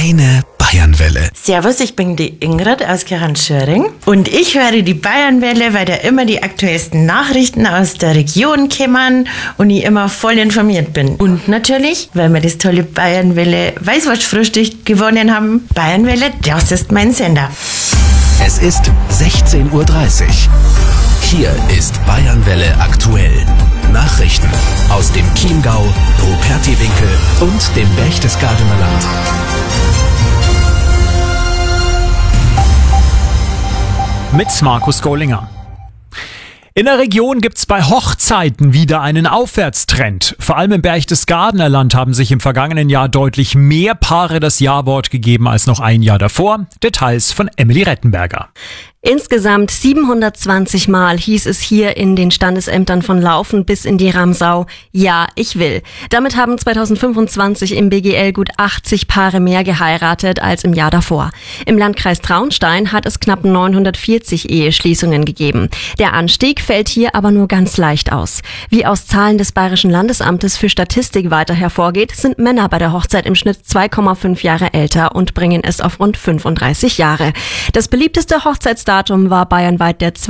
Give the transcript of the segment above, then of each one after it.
Deine Bayernwelle. Servus, ich bin die Ingrid aus Kirchenschöring und ich höre die Bayernwelle, weil da immer die aktuellsten Nachrichten aus der Region kommen und ich immer voll informiert bin. Und natürlich, weil wir das tolle Bayernwelle Weißwurstfrühstück gewonnen haben. Bayernwelle, das ist mein Sender. Es ist 16:30 Uhr. Hier ist Bayernwelle aktuell. Nachrichten aus dem Chiemgau, Rupertiwinkel und dem Berchtesgadener Land. Mit Markus Gollinger. In der Region gibt's bei Hochzeiten wieder einen Aufwärtstrend. Vor allem im Berchtesgadener Land haben sich im vergangenen Jahr deutlich mehr Paare das Ja-Wort gegeben als noch ein Jahr davor. Details von Emily Rettenberger. Insgesamt 720 Mal hieß es hier in den Standesämtern von Laufen bis in die Ramsau, ja, ich will. Damit haben 2025 im BGL gut 80 Paare mehr geheiratet als im Jahr davor. Im Landkreis Traunstein hat es knapp 940 Eheschließungen gegeben. Der Anstieg fällt hier aber nur ganz leicht aus. Wie aus Zahlen des Bayerischen Landesamtes für Statistik weiter hervorgeht, sind Männer bei der Hochzeit im Schnitt 2,5 Jahre älter und bringen es auf rund 35 Jahre. Das beliebteste Hochzeitsdatum war bayernweit der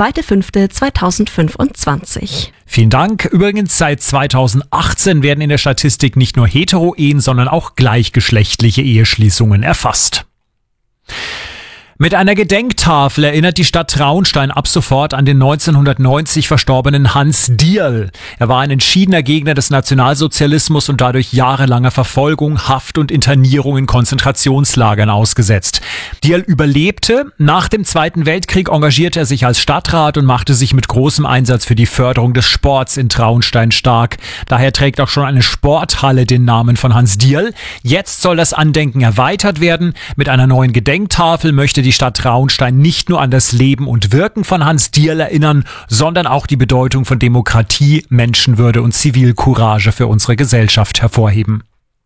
2.5.2025. Vielen Dank. Übrigens, seit 2018 werden in der Statistik nicht nur Hetero-Ehen, sondern auch gleichgeschlechtliche Eheschließungen erfasst. Mit einer Gedenktafel erinnert die Stadt Traunstein ab sofort an den 1990 verstorbenen Hans Dierl. Er war ein entschiedener Gegner des Nationalsozialismus und dadurch jahrelanger Verfolgung, Haft und Internierung in Konzentrationslagern ausgesetzt. Dierl überlebte. Nach dem Zweiten Weltkrieg engagierte er sich als Stadtrat und machte sich mit großem Einsatz für die Förderung des Sports in Traunstein stark. Daher trägt auch schon eine Sporthalle den Namen von Hans Dierl. Jetzt soll das Andenken erweitert werden. Mit einer neuen Gedenktafel möchte die Stadt Traunstein nicht nur an das Leben und Wirken von Hans Dierl erinnern, sondern auch die Bedeutung von Demokratie, Menschenwürde und Zivilcourage für unsere Gesellschaft hervorheben.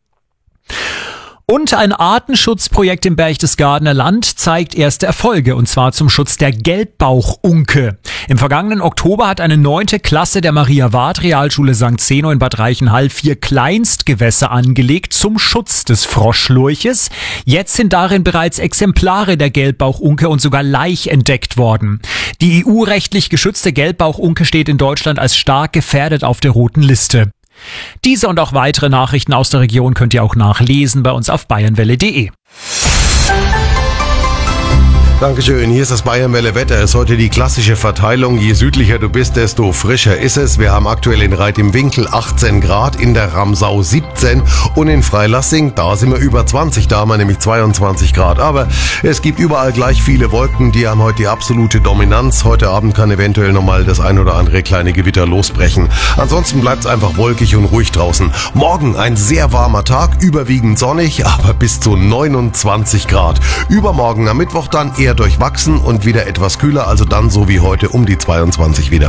Und ein Artenschutzprojekt im Berchtesgadener Land zeigt erste Erfolge, und zwar zum Schutz der Gelbbauchunke. Im vergangenen Oktober hat eine 9. Klasse der Maria-Ward-Realschule St. Zeno in Bad Reichenhall 4 Kleinstgewässer angelegt zum Schutz des Froschlurches. Jetzt sind darin bereits Exemplare der Gelbbauchunke und sogar Laich entdeckt worden. Die EU-rechtlich geschützte Gelbbauchunke steht in Deutschland als stark gefährdet auf der roten Liste. Diese und auch weitere Nachrichten aus der Region könnt ihr auch nachlesen bei uns auf bayernwelle.de. Dankeschön, hier ist das Bayernwelle Wetter. Es ist heute die klassische Verteilung. Je südlicher du bist, desto frischer ist es. Wir haben aktuell in Reit im Winkel 18 Grad, in der Ramsau 17 und in Freilassing, da sind wir über 20, da haben wir nämlich 22 Grad. Aber es gibt überall gleich viele Wolken, die haben heute die absolute Dominanz. Heute Abend kann eventuell nochmal das ein oder andere kleine Gewitter losbrechen. Ansonsten bleibt es einfach wolkig und ruhig draußen. Morgen ein sehr warmer Tag, überwiegend sonnig, aber bis zu 29 Grad. Übermorgen am Mittwoch dann eher durchwachsen und wieder etwas kühler, also dann so wie heute um die 22 wieder.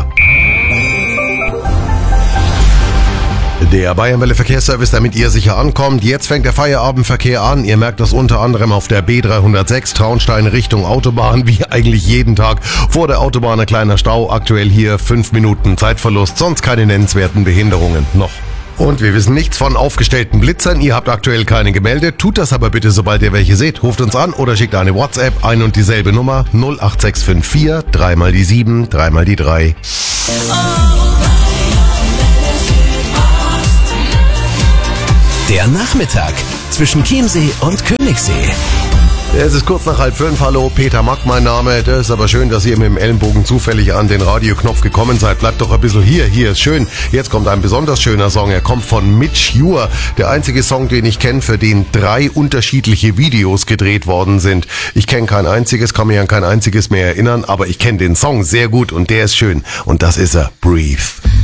Der Bayernwelle Verkehrsservice, damit ihr sicher ankommt. Jetzt fängt der Feierabendverkehr an. Ihr merkt das unter anderem auf der B306 Traunstein Richtung Autobahn, wie eigentlich jeden Tag. Vor der Autobahn ein kleiner Stau, aktuell hier 5 Minuten Zeitverlust, sonst keine nennenswerten Behinderungen noch. Und wir wissen nichts von aufgestellten Blitzern. Ihr habt aktuell keine gemeldet. Tut das aber bitte, sobald ihr welche seht. Ruft uns an oder schickt eine WhatsApp, ein und dieselbe Nummer 08654 3 mal die 7 3 mal die 3. Der Nachmittag zwischen Chiemsee und Königssee. Es ist kurz nach 4:30. Hallo, Peter Mack mein Name. Das ist aber schön, dass ihr mit dem Ellenbogen zufällig an den Radioknopf gekommen seid. Bleibt doch ein bisschen hier. Hier ist schön. Jetzt kommt ein besonders schöner Song. Er kommt von Mitch Ure. Der einzige Song, den ich kenne, für den 3 unterschiedliche Videos gedreht worden sind. Ich kenne kein einziges, kann mich an kein einziges mehr erinnern, aber ich kenne den Song sehr gut und der ist schön. Und das ist er. Breathe.